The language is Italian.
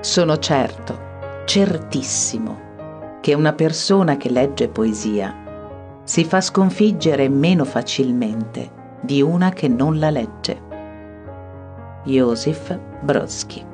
Sono certo, certissimo, che una persona che legge poesia si fa sconfiggere meno facilmente di una che non la legge. Josif Brodsky.